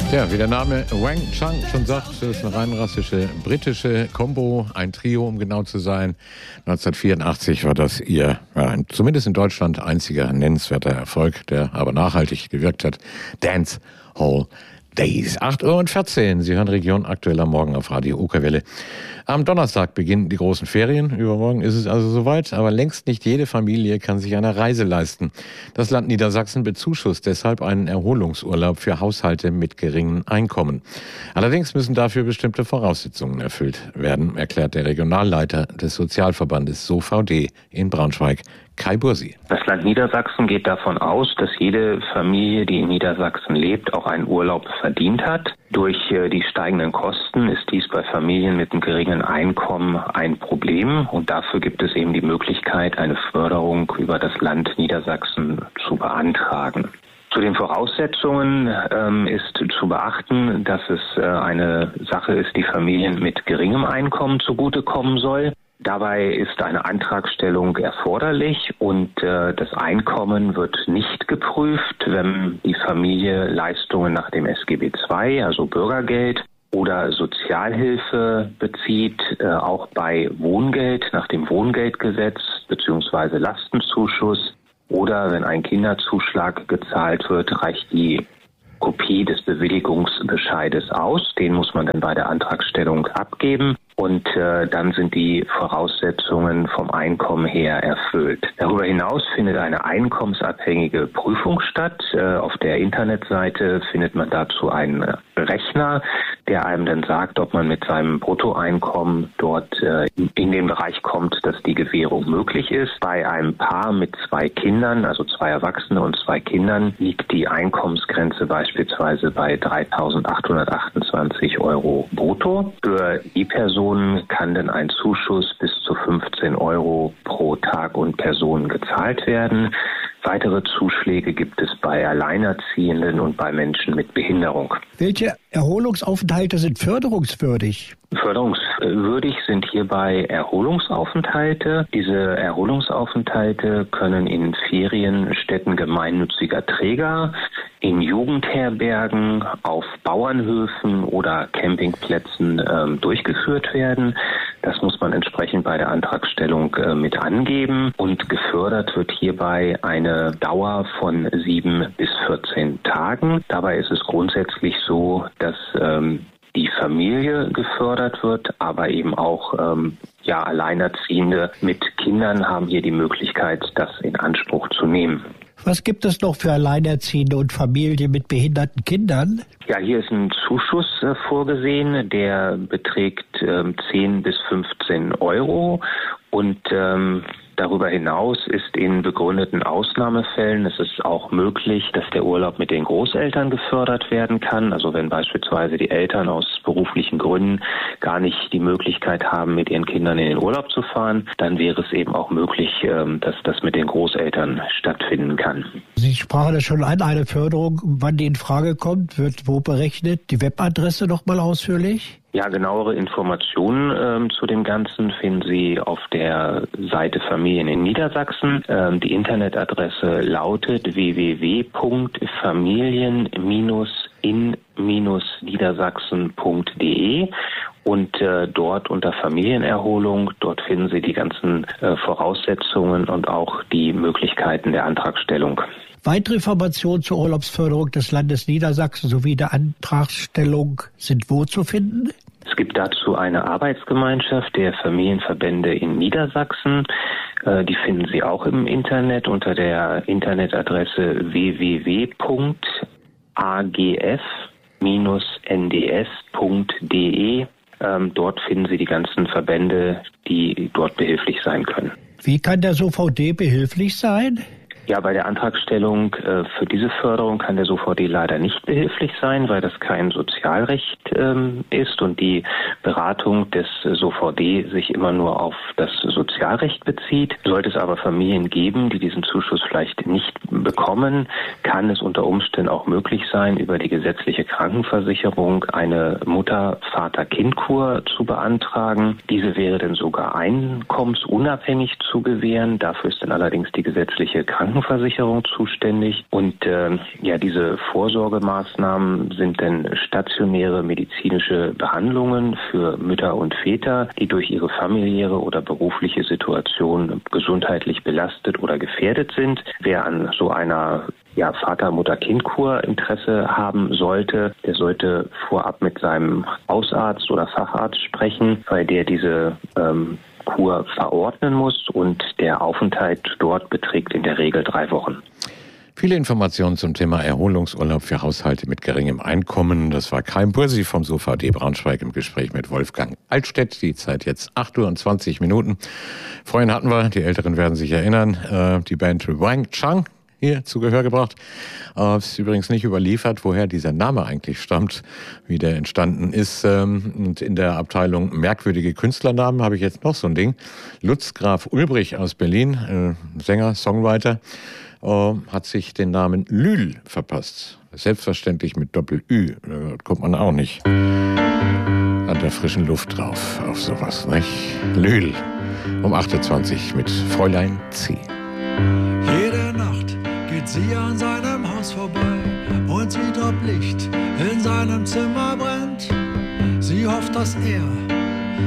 Ja, wie der Name Wang Chang schon sagt, das ist eine rein rassische britische Combo, ein Trio, um genau zu sein. 1984 war das ihr, zumindest in Deutschland, einziger nennenswerter Erfolg, der aber nachhaltig gewirkt hat. Dance Hall Days. 8:14 Uhr. Sie hören Region aktuell am Morgen auf Radio Okerwelle. Am Donnerstag beginnen die großen Ferien. Übermorgen ist es also soweit. Aber längst nicht jede Familie kann sich eine Reise leisten. Das Land Niedersachsen bezuschusst deshalb einen Erholungsurlaub für Haushalte mit geringem Einkommen. Allerdings müssen dafür bestimmte Voraussetzungen erfüllt werden, erklärt der Regionalleiter des Sozialverbandes SOVD in Braunschweig, Kai Bursi. Das Land Niedersachsen geht davon aus, dass jede Familie, die in Niedersachsen lebt, auch einen Urlaub verdient hat. Durch die steigenden Kosten ist dies bei Familien mit einem geringen Einkommen ein Problem und dafür gibt es eben die Möglichkeit, eine Förderung über das Land Niedersachsen zu beantragen. Zu den Voraussetzungen ist zu beachten, dass es eine Sache ist, die Familien mit geringem Einkommen zugutekommen soll. Dabei ist eine Antragstellung erforderlich und das Einkommen wird nicht geprüft, wenn die Familie Leistungen nach dem SGB II, also Bürgergeld, oder Sozialhilfe bezieht, auch bei Wohngeld nach dem Wohngeldgesetz bzw. Lastenzuschuss oder wenn ein Kinderzuschlag gezahlt wird, reicht die Kopie des Bewilligungsbescheides aus. Den muss man dann bei der Antragstellung abgeben. Und dann sind die Voraussetzungen vom Einkommen her erfüllt. Darüber hinaus findet eine einkommensabhängige Prüfung statt. Auf der Internetseite findet man dazu einen Rechner, der einem dann sagt, ob man mit seinem Bruttoeinkommen dort in den Bereich kommt, dass die Gewährung möglich ist. Bei einem Paar mit 2 Kindern, also 2 Erwachsene und 2 Kindern, liegt die Einkommensgrenze beispielsweise bei 3.828 € brutto. Für die Person kann dann ein Zuschuss bis zu 15 € pro Tag und Person gezahlt werden. Weitere Zuschläge gibt es bei Alleinerziehenden und bei Menschen mit Behinderung. Welche Erholungsaufenthalte sind förderungswürdig? Förderungswürdig sind hierbei Erholungsaufenthalte. Diese Erholungsaufenthalte können in Ferienstätten gemeinnütziger Träger, in Jugendherbergen, auf Bauernhöfen oder Campingplätzen durchgeführt werden. Das muss man entsprechend bei der Antragstellung mit angeben und gefördert wird hierbei eine Dauer von 7 bis 14 Tagen. Dabei ist es grundsätzlich so, dass die Familie gefördert wird, aber eben auch Alleinerziehende mit Kindern haben hier die Möglichkeit, das in Anspruch zu nehmen. Was gibt es noch für Alleinerziehende und Familien mit behinderten Kindern? Ja, hier ist ein Zuschuss vorgesehen, der beträgt 10 bis 15 € und darüber hinaus ist in begründeten Ausnahmefällen es ist auch möglich, dass der Urlaub mit den Großeltern gefördert werden kann. Also wenn beispielsweise die Eltern aus beruflichen Gründen gar nicht die Möglichkeit haben, mit ihren Kindern in den Urlaub zu fahren, dann wäre es eben auch möglich, dass das mit den Großeltern stattfinden kann. Sie sprachen das schon an, eine Förderung, wann die in Frage kommt, wird wo berechnet? Die Webadresse noch mal ausführlich? Ja, genauere Informationen zu dem Ganzen finden Sie auf der Seite Familien in Niedersachsen. Die Internetadresse lautet www.familien-in-niedersachsen.de und dort unter Familienerholung, dort finden Sie die ganzen Voraussetzungen und auch die Möglichkeiten der Antragstellung. Weitere Informationen zur Urlaubsförderung des Landes Niedersachsen sowie der Antragstellung sind wo zu finden? Es gibt dazu eine Arbeitsgemeinschaft der Familienverbände in Niedersachsen. Die finden Sie auch im Internet unter der Internetadresse www.agf-nds.de. Dort finden Sie die ganzen Verbände, die dort behilflich sein können. Wie kann der SOVD behilflich sein? Ja, bei der Antragstellung für diese Förderung kann der SOVD leider nicht behilflich sein, weil das kein Sozialrecht ist und die Beratung des SOVD sich immer nur auf das Sozialrecht bezieht. Sollte es aber Familien geben, die diesen Zuschuss vielleicht nicht bekommen, kann es unter Umständen auch möglich sein, über die gesetzliche Krankenversicherung eine Mutter-Vater-Kind-Kur zu beantragen. Diese wäre dann sogar einkommensunabhängig zu gewähren. Dafür ist dann allerdings die gesetzliche Krankenversicherung Krankenversicherung zuständig. Und diese Vorsorgemaßnahmen sind dann stationäre medizinische Behandlungen für Mütter und Väter, die durch ihre familiäre oder berufliche Situation gesundheitlich belastet oder gefährdet sind. Wer an so einer Vater-Mutter-Kind-Kur Interesse haben sollte, der sollte vorab mit seinem Hausarzt oder Facharzt sprechen, weil der diese Kur verordnen muss, und der Aufenthalt dort beträgt in der Regel 3 Wochen. Viele Informationen zum Thema Erholungsurlaub für Haushalte mit geringem Einkommen. Das war Kai Bursi vom SOVD Braunschweig im Gespräch mit Wolfgang Altstedt. Die Zeit jetzt 8:20 Uhr. Vorhin hatten wir, die Älteren werden sich erinnern, die Band Wang Chang hier zu Gehör gebracht. Ist übrigens nicht überliefert, woher dieser Name eigentlich stammt, wie der entstanden ist. Und in der Abteilung merkwürdige Künstlernamen habe ich jetzt noch so ein Ding. Lutz Graf Ulbrich aus Berlin, Sänger, Songwriter, hat sich den Namen Lühl verpasst. Selbstverständlich mit Doppel-Ü. Da kommt man auch nicht an der frischen Luft drauf auf sowas, nicht? Lühl um 8:20 Uhr mit Fräulein C. Jede Nacht geht sie an seinem Haus vorbei und sieht, ob Licht in seinem Zimmer brennt. Sie hofft, dass er